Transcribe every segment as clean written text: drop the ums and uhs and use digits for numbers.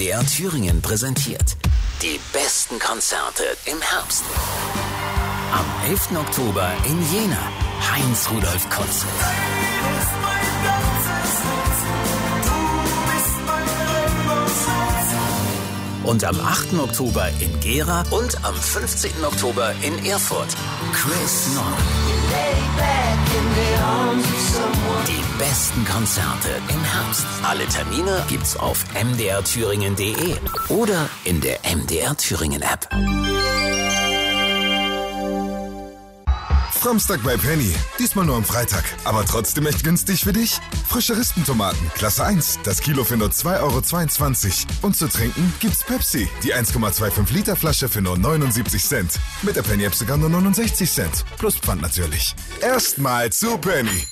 MDR Thüringen präsentiert die besten Konzerte im Herbst. Am 11. Oktober in Jena, Heinz-Rudolf Kunze. Und am 8. Oktober in Gera und am 15. Oktober in Erfurt, Chris Nord. Die besten Konzerte im Herbst. Alle Termine gibt's auf mdrthüringen.de oder in der MDR Thüringen App. Samstag bei Penny. Diesmal nur am Freitag. Aber trotzdem echt günstig für dich? Frische Rispentomaten, Klasse 1. Das Kilo für nur 2,22 €. Und zu trinken gibt's Pepsi. Die 1,25 Liter Flasche für nur 79 Cent. Mit der Penny-App sogar nur 69 Cent. Plus Pfand natürlich. Erstmal zu Penny.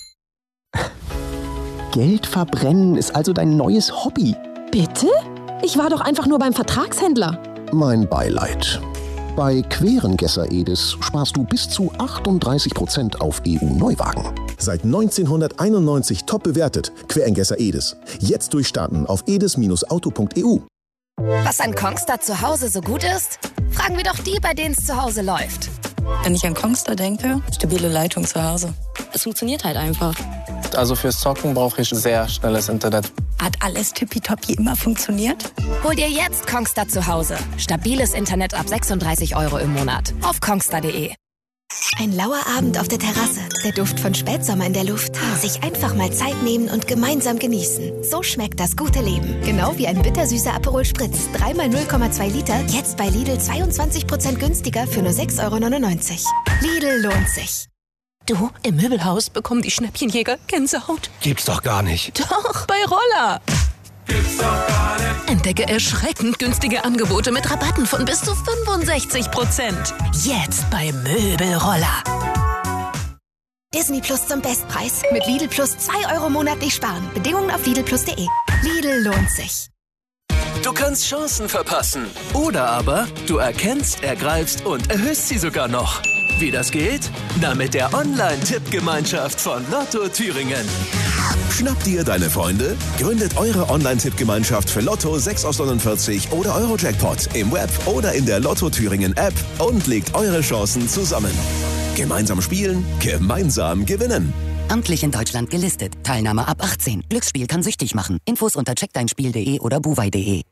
Geld verbrennen ist also dein neues Hobby. Bitte? Ich war doch einfach nur beim Vertragshändler. Mein Beileid. Bei Querengesser Edis sparst du bis zu 38% auf EU-Neuwagen. Seit 1991 top bewertet. Querengesser Edis. Jetzt durchstarten auf edis-auto.eu. Was an Kongstar zu Hause so gut ist? Fragen wir doch die, bei denen es zu Hause läuft. Wenn ich an Kongstar denke, stabile Leitung zu Hause. Es funktioniert halt einfach. Also fürs Zocken brauche ich sehr schnelles Internet. Hat alles tippitoppi immer funktioniert? Hol dir jetzt Kongstar zu Hause. Stabiles Internet ab 36 € im Monat. Auf kongstar.de. Ein lauer Abend auf der Terrasse, der Duft von Spätsommer in der Luft. Sich einfach mal Zeit nehmen und gemeinsam genießen. So schmeckt das gute Leben. Genau wie ein bittersüßer Aperol Spritz. 3 x 0,2 Liter, jetzt bei Lidl 22% günstiger für nur 6,99 €. Lidl lohnt sich. Du, im Möbelhaus bekommen die Schnäppchenjäger Gänsehaut. Gibt's doch gar nicht. Doch, bei Roller. Gibt's doch gar nicht. Entdecke erschreckend günstige Angebote mit Rabatten von bis zu 65%. Jetzt bei Möbelroller. Disney Plus zum Bestpreis. Mit Lidl Plus 2 € monatlich sparen. Bedingungen auf lidlplus.de. Lidl lohnt sich. Du kannst Chancen verpassen. Oder aber du erkennst, ergreifst und erhöhst sie sogar noch. Wie das geht? Na, mit der Online-Tippgemeinschaft von Lotto Thüringen. Schnappt ihr deine Freunde? Gründet eure Online-Tippgemeinschaft für Lotto 6 aus 49 oder Eurojackpot im Web oder in der Lotto Thüringen App und legt eure Chancen zusammen. Gemeinsam spielen, gemeinsam gewinnen. Amtlich in Deutschland gelistet. Teilnahme ab 18. Glücksspiel kann süchtig machen. Infos unter checkdeinspiel.de oder buwei.de.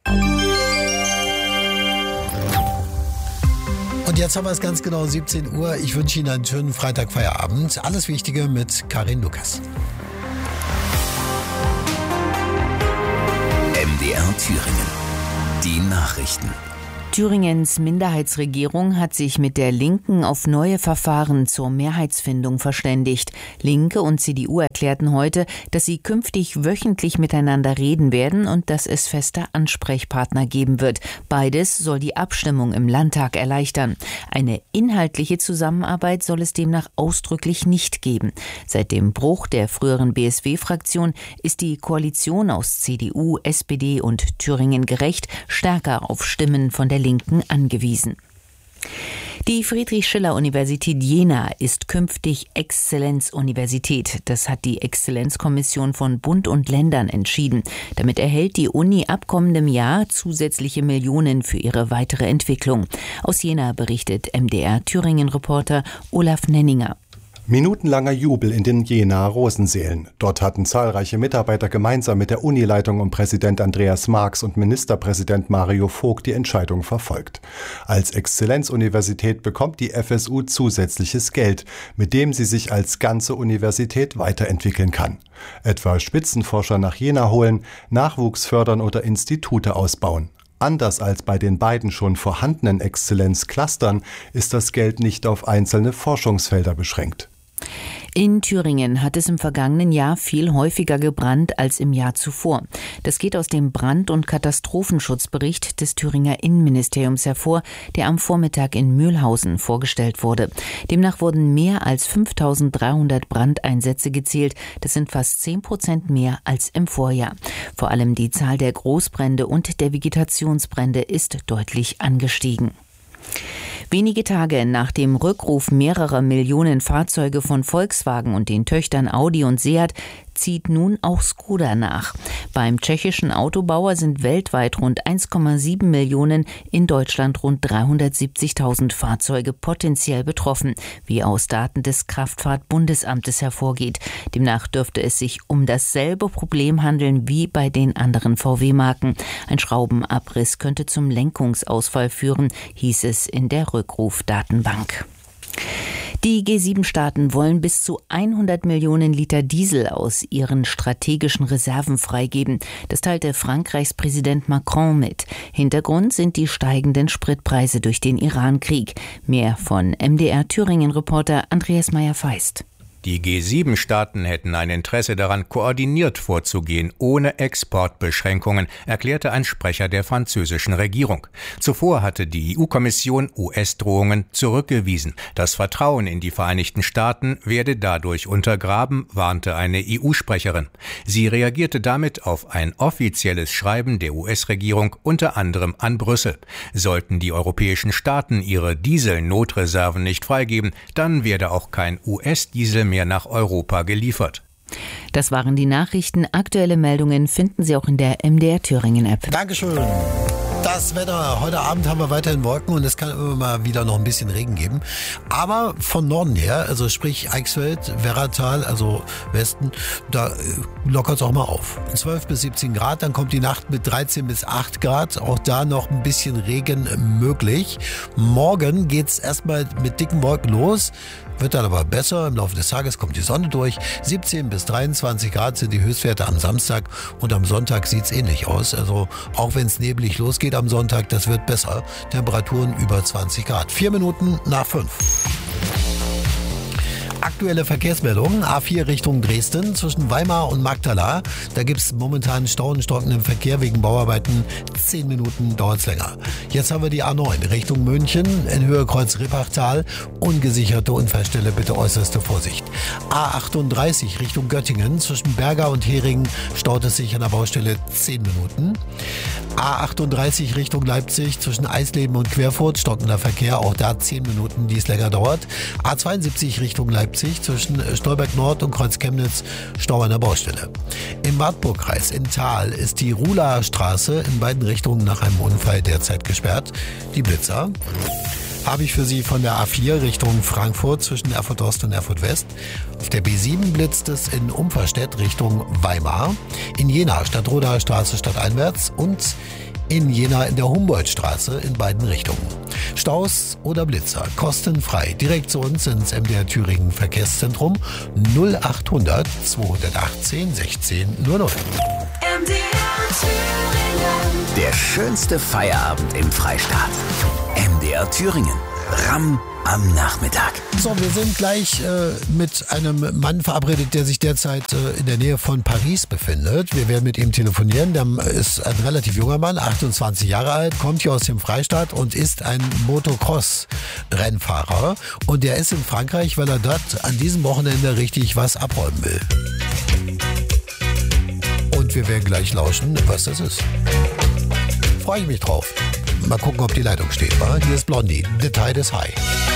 Und jetzt haben wir es ganz genau 17 Uhr. Ich wünsche Ihnen einen schönen Freitagfeierabend. Alles Wichtige mit Karin Lukas. MDR Thüringen. Die Nachrichten. Thüringens Minderheitsregierung hat sich mit der Linken auf neue Verfahren zur Mehrheitsfindung verständigt. Linke und CDU erklärten heute, dass sie künftig wöchentlich miteinander reden werden und dass es feste Ansprechpartner geben wird. Beides soll die Abstimmung im Landtag erleichtern. Eine inhaltliche Zusammenarbeit soll es demnach ausdrücklich nicht geben. Seit dem Bruch der früheren BSW-Fraktion ist die Koalition aus CDU, SPD und Thüringen gerecht stärker auf Stimmen von der Linken angewiesen. Die Friedrich-Schiller-Universität Jena ist künftig Exzellenzuniversität. Das hat die Exzellenzkommission von Bund und Ländern entschieden. Damit erhält die Uni ab kommendem Jahr zusätzliche Millionen für ihre weitere Entwicklung. Aus Jena berichtet MDR Thüringen-Reporter Olaf Nenninger. Minutenlanger Jubel in den Jenaer Rosensälen. Dort hatten zahlreiche Mitarbeiter gemeinsam mit der Unileitung um Präsident Andreas Marx und Ministerpräsident Mario Vogt die Entscheidung verfolgt. Als Exzellenzuniversität bekommt die FSU zusätzliches Geld, mit dem sie sich als ganze Universität weiterentwickeln kann. Etwa Spitzenforscher nach Jena holen, Nachwuchs fördern oder Institute ausbauen. Anders als bei den beiden schon vorhandenen Exzellenzclustern ist das Geld nicht auf einzelne Forschungsfelder beschränkt. In Thüringen hat es im vergangenen Jahr viel häufiger gebrannt als im Jahr zuvor. Das geht aus dem Brand- und Katastrophenschutzbericht des Thüringer Innenministeriums hervor, der am Vormittag in Mühlhausen vorgestellt wurde. Demnach wurden mehr als 5.300 Brandeinsätze gezählt. Das sind fast 10% mehr als im Vorjahr. Vor allem die Zahl der Großbrände und der Vegetationsbrände ist deutlich angestiegen. Wenige Tage nach dem Rückruf mehrerer Millionen Fahrzeuge von Volkswagen und den Töchtern Audi und Seat zieht nun auch Skoda nach. Beim tschechischen Autobauer sind weltweit rund 1,7 Millionen, in Deutschland rund 370.000 Fahrzeuge potenziell betroffen, wie aus Daten des Kraftfahrtbundesamtes hervorgeht. Demnach dürfte es sich um dasselbe Problem handeln wie bei den anderen VW-Marken. Ein Schraubenabriss könnte zum Lenkungsausfall führen, hieß es in der Rückrufdatenbank. Die G7-Staaten wollen bis zu 100 Millionen Liter Diesel aus ihren strategischen Reserven freigeben. Das teilte Frankreichs Präsident Macron mit. Hintergrund sind die steigenden Spritpreise durch den Iran-Krieg. Mehr von MDR-Thüringen-Reporter Andreas Meyer-Feist. Die G7-Staaten hätten ein Interesse daran, koordiniert vorzugehen, ohne Exportbeschränkungen, erklärte ein Sprecher der französischen Regierung. Zuvor hatte die EU-Kommission US-Drohungen zurückgewiesen. Das Vertrauen in die Vereinigten Staaten werde dadurch untergraben, warnte eine EU-Sprecherin. Sie reagierte damit auf ein offizielles Schreiben der US-Regierung, unter anderem an Brüssel. Sollten die europäischen Staaten ihre Dieselnotreserven nicht freigeben, dann werde auch kein US-Diesel mehr nach Europa geliefert. Das waren die Nachrichten. Aktuelle Meldungen finden Sie auch in der MDR Thüringen App. Dankeschön. Das Wetter. Heute Abend haben wir weiterhin Wolken und es kann immer mal wieder noch ein bisschen Regen geben. Aber von Norden her, also sprich Eichsfeld, Werratal, also Westen, da lockert es auch mal auf. 12 bis 17 Grad, dann kommt die Nacht mit 13 bis 8 Grad. Auch da noch ein bisschen Regen möglich. Morgen geht's erstmal mit dicken Wolken los. Wird dann aber besser. Im Laufe des Tages kommt die Sonne durch. 17 bis 23 Grad sind die Höchstwerte am Samstag und am Sonntag sieht's ähnlich aus. Also auch wenn es neblig losgeht am Sonntag, das wird besser. Temperaturen über 20 Grad. 4 Minuten nach 5. Aktuelle Verkehrsmeldungen. A4 Richtung Dresden zwischen Weimar und Magdala. Da gibt es momentan Stauen, stockenden Verkehr wegen Bauarbeiten. 10 Minuten dauert es länger. Jetzt haben wir die A9 Richtung München in Höhe Kreuz-Rippachtal. Ungesicherte Unfallstelle, bitte äußerste Vorsicht. A38 Richtung Göttingen zwischen Berga und Heringen staut es sich an der Baustelle 10 Minuten. A38 Richtung Leipzig zwischen Eisleben und Querfurt stockender Verkehr. Auch da 10 Minuten, die es länger dauert. A72 Richtung Leipzig zwischen Stolberg Nord und Kreuz Chemnitz Stau an der Baustelle. Im Wartburgkreis in Thal ist die Ruhlaer Straße in beiden Richtungen nach einem Unfall derzeit gesperrt. Die Blitzer habe ich für Sie von der A4 Richtung Frankfurt zwischen Erfurt Ost und Erfurt West. Auf der B7 blitzt es in Umferstedt Richtung Weimar. In Jena Stadtrodaer Straße stadteinwärts und in Jena in der Humboldtstraße in beiden Richtungen. Staus oder Blitzer kostenfrei direkt zu uns ins MDR Thüringen Verkehrszentrum 0800 218 16 00. Der schönste Feierabend im Freistaat. MDR Thüringen. Ramm am Nachmittag. So, wir sind gleich mit einem Mann verabredet, der sich derzeit in der Nähe von Paris befindet. Wir werden mit ihm telefonieren. Der ist ein relativ junger Mann, 28 Jahre alt, kommt hier aus dem Freistaat und ist ein Motocross-Rennfahrer. Und der ist in Frankreich, weil er dort an diesem Wochenende richtig was abräumen will. Und wir werden gleich lauschen, was das ist. Freue ich mich drauf. Mal gucken, ob die Leitung steht. Wa? Hier ist Blondie. The Tide is High.